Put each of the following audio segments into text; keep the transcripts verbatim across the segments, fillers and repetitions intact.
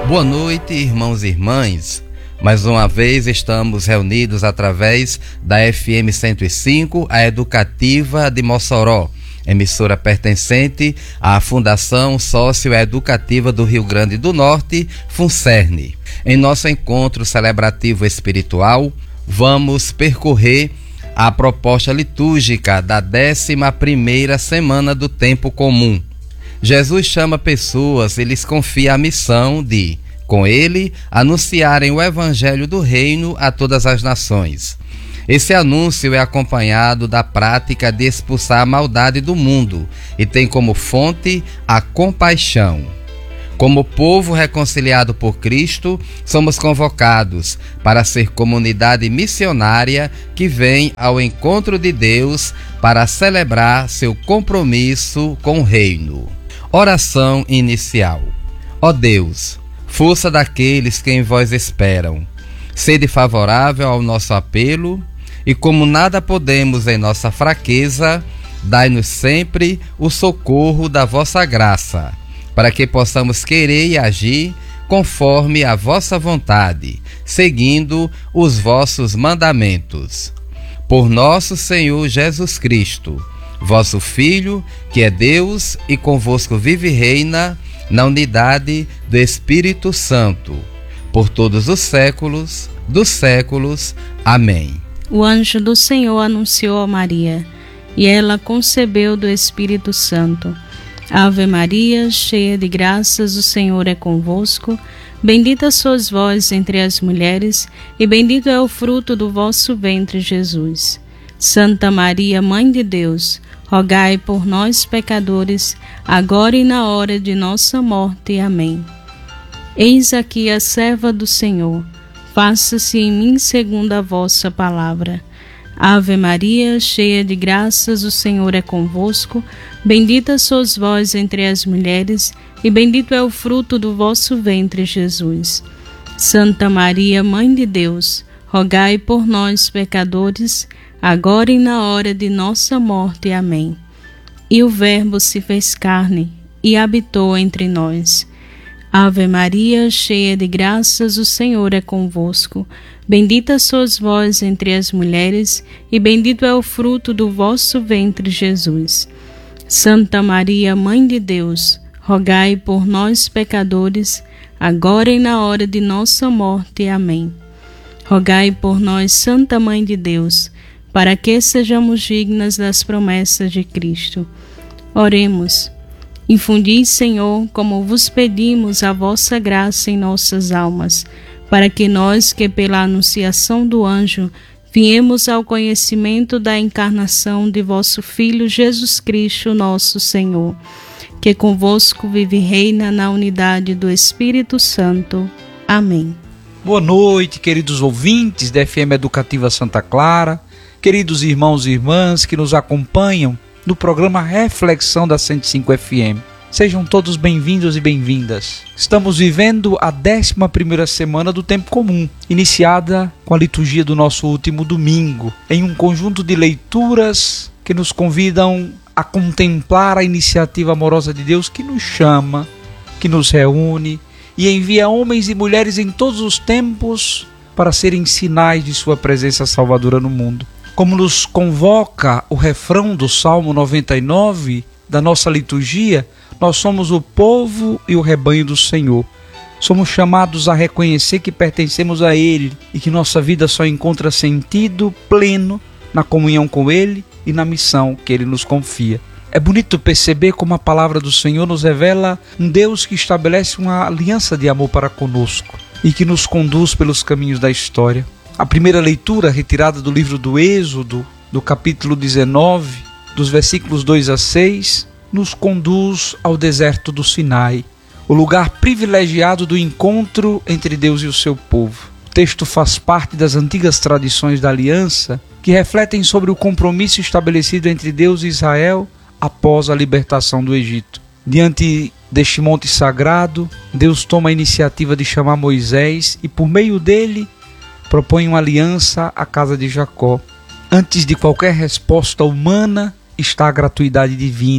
Boa noite, irmãos e irmãs. Mais uma vez estamos reunidos através da F M cento e cinco, a Educativa de Mossoró, emissora pertencente à Fundação Socioeducativa do Rio Grande do Norte, FUNCERN. Em nosso encontro celebrativo espiritual, vamos percorrer a proposta litúrgica da décima primeira semana do Tempo Comum. Jesus chama pessoas e lhes confia a missão de, com ele, anunciarem o Evangelho do Reino a todas as nações. Esse anúncio é acompanhado da prática de expulsar a maldade do mundo e tem como fonte a compaixão. Como povo reconciliado por Cristo, somos convocados para ser comunidade missionária que vem ao encontro de Deus para celebrar seu compromisso com o Reino. Oração inicial. Ó Deus, força daqueles que em vós esperam, sede favorável ao nosso apelo, e como nada podemos em nossa fraqueza, dai-nos sempre o socorro da vossa graça, para que possamos querer e agir conforme a vossa vontade, seguindo os vossos mandamentos. Por nosso Senhor Jesus Cristo, vosso Filho, que é Deus e convosco vive e reina na unidade do Espírito Santo, por todos os séculos dos séculos. Amém. O anjo do Senhor anunciou a Maria, e ela concebeu do Espírito Santo. Ave Maria, cheia de graças, o Senhor é convosco. Bendita sois vós entre as mulheres, e bendito é o fruto do vosso ventre, Jesus. Santa Maria, Mãe de Deus, rogai por nós, pecadores, agora e na hora de nossa morte. Amém. Eis aqui a serva do Senhor, faça-se em mim segundo a vossa palavra. Ave Maria, cheia de graças, o Senhor é convosco. Bendita sois vós entre as mulheres, e bendito é o fruto do vosso ventre, Jesus. Santa Maria, Mãe de Deus, rogai por nós, pecadores, agora e na hora de nossa morte. Amém. E o Verbo se fez carne e habitou entre nós. Ave Maria, cheia de graças, o Senhor é convosco. Bendita sois vós entre as mulheres, e bendito é o fruto do vosso ventre, Jesus. Santa Maria, Mãe de Deus, rogai por nós, pecadores, agora e na hora de nossa morte. Amém. Rogai por nós, Santa Mãe de Deus, para que sejamos dignas das promessas de Cristo. Oremos. Infundi, Senhor, como vos pedimos, a vossa graça em nossas almas, para que nós, que pela anunciação do anjo, viemos ao conhecimento da encarnação de vosso Filho Jesus Cristo, nosso Senhor, que convosco vive e reina na unidade do Espírito Santo. Amém. Boa noite, queridos ouvintes da F M Educativa Santa Clara, queridos irmãos e irmãs que nos acompanham no programa Reflexão da cento e cinco F M. Sejam todos bem-vindos e bem-vindas. Estamos vivendo a décima primeira semana do Tempo Comum, iniciada com a liturgia do nosso último domingo, em um conjunto de leituras que nos convidam a contemplar a iniciativa amorosa de Deus que nos chama, que nos reúne e envia homens e mulheres em todos os tempos para serem sinais de sua presença salvadora no mundo. Como nos convoca o refrão do Salmo noventa e nove da nossa liturgia, nós somos o povo e o rebanho do Senhor. Somos chamados a reconhecer que pertencemos a Ele e que nossa vida só encontra sentido pleno na comunhão com Ele e na missão que Ele nos confia. É bonito perceber como a palavra do Senhor nos revela um Deus que estabelece uma aliança de amor para conosco e que nos conduz pelos caminhos da história. A primeira leitura, retirada do livro do Êxodo, do capítulo dezenove, dos versículos dois a seis, nos conduz ao deserto do Sinai, o lugar privilegiado do encontro entre Deus e o seu povo. O texto faz parte das antigas tradições da aliança que refletem sobre o compromisso estabelecido entre Deus e Israel após a libertação do Egito. Diante deste monte sagrado, Deus toma a iniciativa de chamar Moisés e, por meio dele, propõe uma aliança à casa de Jacó. Antes de qualquer resposta humana está a gratuidade divina,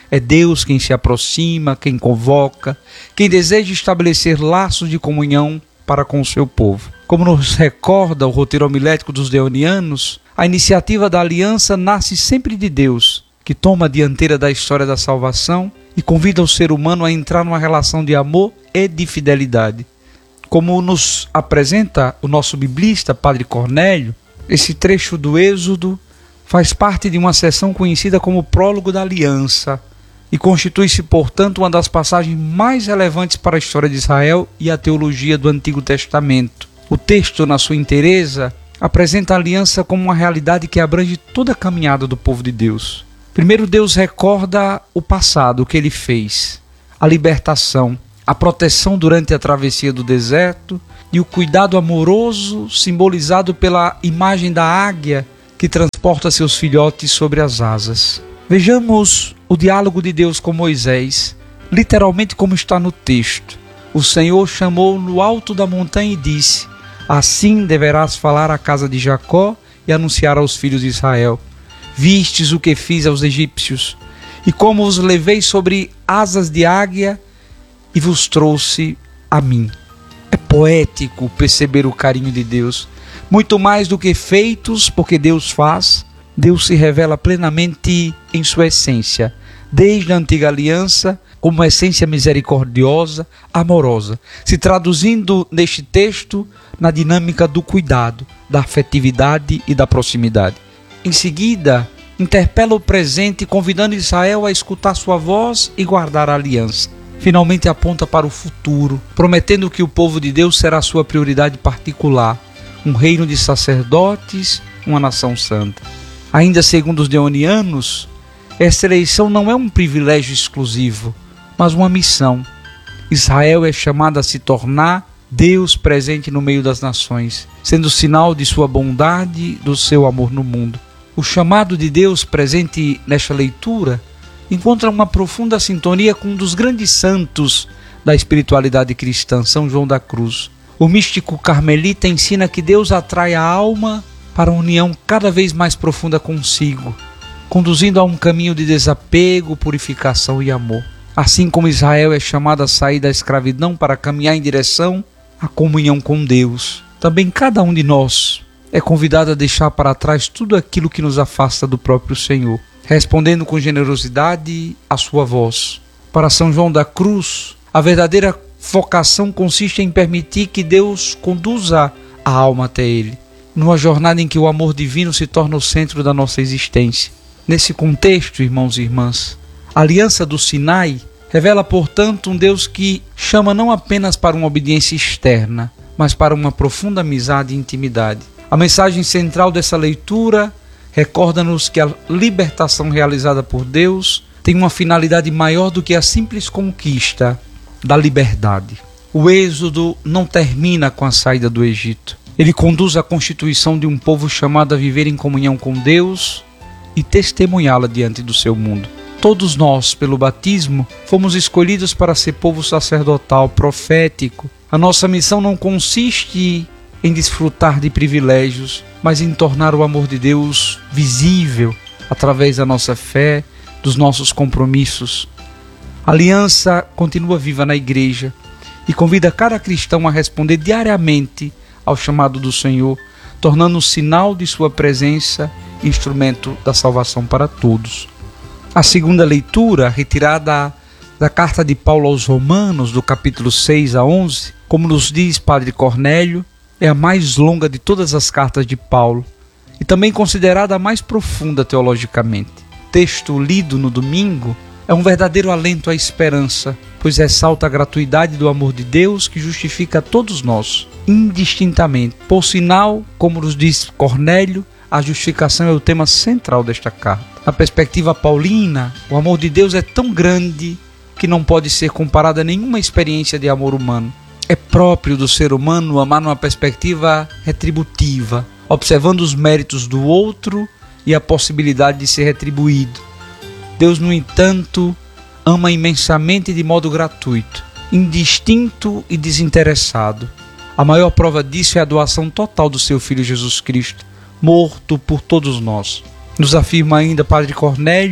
É Deus quem se aproxima, quem convoca, quem deseja estabelecer laços de comunhão para com o seu povo. Como nos recorda o roteiro homilético dos deonianos, a iniciativa da aliança nasce sempre de Deus, que toma a dianteira da história da salvação e convida o ser humano a entrar numa relação de amor e de fidelidade. Como nos apresenta o nosso biblista, Padre Cornélio, esse trecho do Êxodo faz parte de uma seção conhecida como Prólogo da Aliança e constitui-se, portanto, uma das passagens mais relevantes para a história de Israel e a teologia do Antigo Testamento. O texto, na sua inteireza, apresenta a aliança como uma realidade que abrange toda a caminhada do povo de Deus. Primeiro, Deus recorda o passado, o que ele fez, a libertação, a proteção durante a travessia do deserto e o cuidado amoroso simbolizado pela imagem da águia que transporta seus filhotes sobre as asas. Vejamos o diálogo de Deus com Moisés, literalmente como está no texto. O Senhor chamou no alto da montanha e disse: assim deverás falar à casa de Jacó e anunciar aos filhos de Israel: vistes o que fiz aos egípcios, e como os levei sobre asas de águia e vos trouxe a mim. É poético perceber o carinho de Deus. Muito mais do que feitos, porque Deus faz, Deus se revela plenamente em sua essência, desde a antiga aliança, como uma essência misericordiosa, amorosa, se traduzindo neste texto na dinâmica do cuidado, da afetividade e da proximidade. Em seguida, interpela o presente, convidando Israel a escutar sua voz e guardar a aliança. Finalmente aponta para o futuro, prometendo que o povo de Deus será sua prioridade particular, um reino de sacerdotes, uma nação santa. Ainda segundo os deonianos, esta eleição não é um privilégio exclusivo, mas uma missão. Israel é chamado a se tornar Deus presente no meio das nações, sendo sinal de sua bondade, do seu amor no mundo. O chamado de Deus presente nesta leitura encontra uma profunda sintonia com um dos grandes santos da espiritualidade cristã, São João da Cruz. O místico carmelita ensina que Deus atrai a alma para uma união cada vez mais profunda consigo, conduzindo a um caminho de desapego, purificação e amor. Assim como Israel é chamado a sair da escravidão para caminhar em direção à comunhão com Deus, também cada um de nós é convidado a deixar para trás tudo aquilo que nos afasta do próprio Senhor, respondendo com generosidade à sua voz. Para São João da Cruz, a verdadeira vocação consiste em permitir que Deus conduza a alma até Ele, numa jornada em que o amor divino se torna o centro da nossa existência. Nesse contexto, irmãos e irmãs, a aliança do Sinai revela, portanto, um Deus que chama não apenas para uma obediência externa, mas para uma profunda amizade e intimidade. A mensagem central dessa leitura recorda-nos que a libertação realizada por Deus tem uma finalidade maior do que a simples conquista da liberdade. O êxodo não termina com a saída do Egito. Ele conduz à constituição de um povo chamado a viver em comunhão com Deus e testemunhá-la diante do seu mundo. Todos nós, pelo batismo, fomos escolhidos para ser povo sacerdotal, profético. A nossa missão não consiste em desfrutar de privilégios, mas em tornar o amor de Deus visível através da nossa fé, dos nossos compromissos. A aliança continua viva na igreja e convida cada cristão a responder diariamente ao chamado do Senhor, tornando o sinal de sua presença instrumento da salvação para todos. A segunda leitura, retirada da carta de Paulo aos Romanos, do capítulo seis a onze, como nos diz Padre Cornélio, é a mais longa de todas as cartas de Paulo e também considerada a mais profunda teologicamente. O texto lido no domingo é um verdadeiro alento à esperança, pois ressalta a gratuidade do amor de Deus que justifica a todos nós, indistintamente. Por sinal, como nos diz Cornélio, a justificação é o tema central desta carta. Na perspectiva paulina, o amor de Deus é tão grande que não pode ser comparado a nenhuma experiência de amor humano. É próprio do ser humano amar numa perspectiva retributiva, observando os méritos do outro e a possibilidade de ser retribuído. Deus, no entanto, ama imensamente de modo gratuito, indistinto e desinteressado. A maior prova disso é a doação total do seu Filho Jesus Cristo, morto por todos nós. Nos afirma ainda Padre Cornélio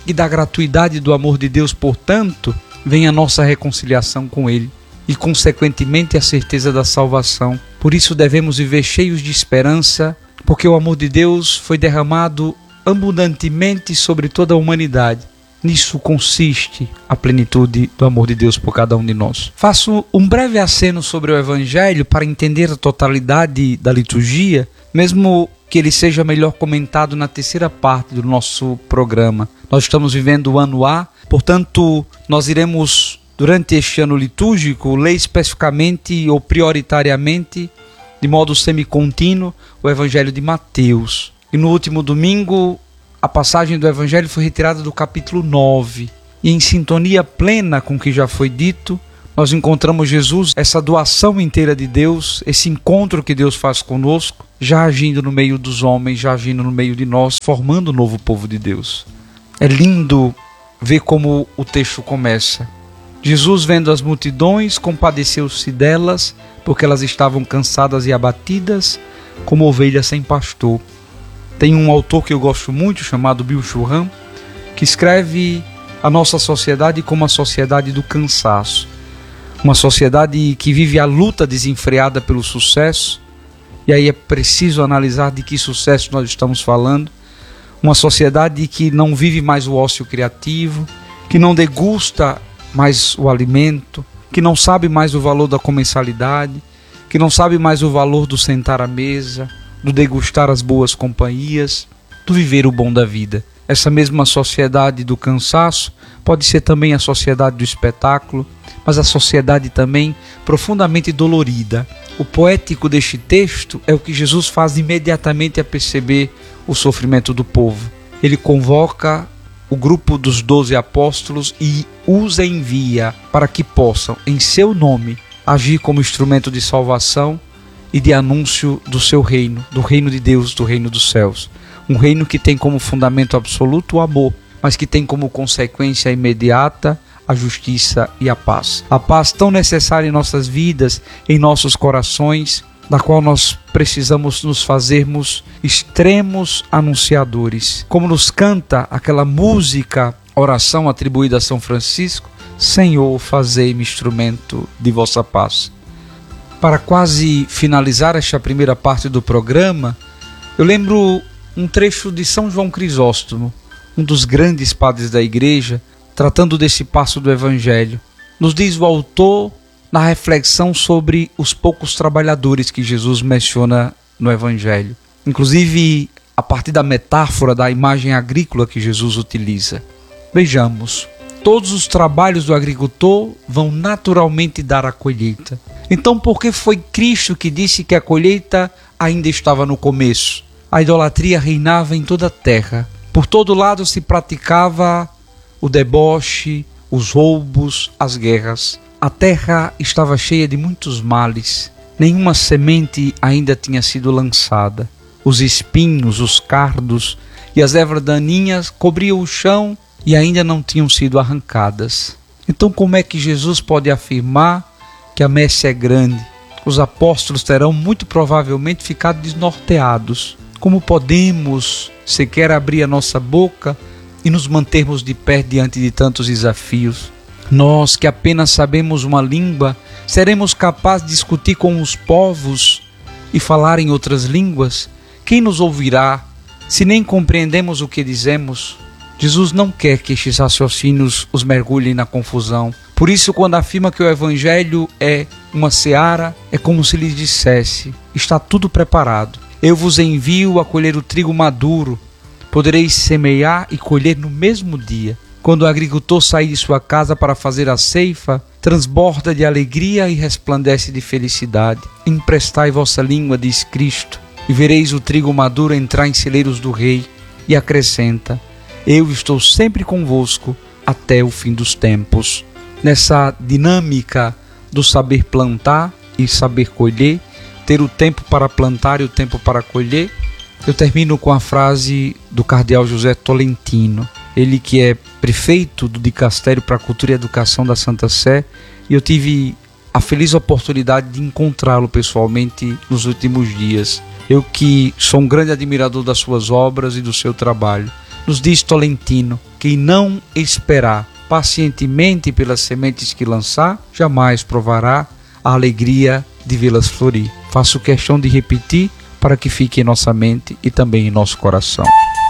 e da gratuidade do amor de Deus, portanto, vem a nossa reconciliação com Ele e, consequentemente, a certeza da salvação. Por isso devemos viver cheios de esperança, porque o amor de Deus foi derramado abundantemente sobre toda a humanidade. Nisso consiste a plenitude do amor de Deus por cada um de nós. Faço um breve aceno sobre o Evangelho para entender a totalidade da liturgia, mesmo que ele seja melhor comentado na terceira parte do nosso programa. Nós estamos vivendo o ano A, portanto, nós iremos, durante este ano litúrgico, ler especificamente ou prioritariamente, de modo semicontínuo, o Evangelho de Mateus. E no último domingo, a passagem do Evangelho foi retirada do capítulo nove. E em sintonia plena com o que já foi dito, nós encontramos Jesus, essa doação inteira de Deus, esse encontro que Deus faz conosco, já agindo no meio dos homens, já agindo no meio de nós, formando o novo povo de Deus. É lindo ver como o texto começa. Jesus, vendo as multidões, compadeceu-se delas, porque elas estavam cansadas e abatidas, como ovelhas sem pastor. Tem um autor que eu gosto muito, chamado Bill Churran, que escreve a nossa sociedade como a sociedade do cansaço. Uma sociedade que vive a luta desenfreada pelo sucesso, e aí é preciso analisar de que sucesso nós estamos falando. Uma sociedade que não vive mais o ócio criativo, que não degusta mais o alimento, que não sabe mais o valor da comensalidade, que não sabe mais o valor do sentar à mesa, do degustar as boas companhias, do viver o bom da vida. Essa mesma sociedade do cansaço pode ser também a sociedade do espetáculo, mas a sociedade também profundamente dolorida. O poético deste texto é o que Jesus faz imediatamente a perceber o sofrimento do povo. Ele convoca o grupo dos doze apóstolos e os envia para que possam, em seu nome, agir como instrumento de salvação e de anúncio do seu reino, do reino de Deus, do reino dos céus. Um reino que tem como fundamento absoluto o amor, mas que tem como consequência imediata a justiça e a paz. A paz tão necessária em nossas vidas, em nossos corações, da qual nós precisamos nos fazermos extremos anunciadores. Como nos canta aquela música, oração atribuída a São Francisco: Senhor, fazei-me instrumento de vossa paz. Para quase finalizar esta primeira parte do programa, eu lembro um trecho de São João Crisóstomo, um dos grandes padres da Igreja, tratando desse passo do Evangelho. Nos diz o autor na reflexão sobre os poucos trabalhadores que Jesus menciona no Evangelho. Inclusive, a partir da metáfora da imagem agrícola que Jesus utiliza. Vejamos, todos os trabalhos do agricultor vão naturalmente dar a colheita. Então, por que foi Cristo que disse que a colheita ainda estava no começo? A idolatria reinava em toda a terra. Por todo lado se praticava o deboche, os roubos, as guerras. A terra estava cheia de muitos males. Nenhuma semente ainda tinha sido lançada. Os espinhos, os cardos e as ervas daninhas cobriam o chão e ainda não tinham sido arrancadas. Então, como é que Jesus pode afirmar que a messe é grande? Os apóstolos terão muito provavelmente ficado desnorteados. Como podemos sequer abrir a nossa boca e nos mantermos de pé diante de tantos desafios? Nós que apenas sabemos uma língua, seremos capazes de discutir com os povos e falar em outras línguas? Quem nos ouvirá se nem compreendemos o que dizemos? Jesus não quer que estes raciocínios os mergulhem na confusão. Por isso, quando afirma que o Evangelho é uma seara, é como se lhes dissesse: está tudo preparado. Eu vos envio a colher o trigo maduro. Podereis semear e colher no mesmo dia. Quando o agricultor sair de sua casa para fazer a ceifa, transborda de alegria e resplandece de felicidade. Emprestai vossa língua, diz Cristo, e vereis o trigo maduro entrar em celeiros do rei. E acrescenta: eu estou sempre convosco até o fim dos tempos. Nessa dinâmica do saber plantar e saber colher, ter o tempo para plantar e o tempo para colher, eu termino com a frase do cardeal José Tolentino, ele que é prefeito do Dicastério para a Cultura e Educação da Santa Sé, e eu tive a feliz oportunidade de encontrá-lo pessoalmente nos últimos dias. Eu que sou um grande admirador das suas obras e do seu trabalho. Nos diz Tolentino: quem não esperar pacientemente pelas sementes que lançar, jamais provará a alegria de vê-las florir. Faço questão de repetir para que fique em nossa mente e também em nosso coração.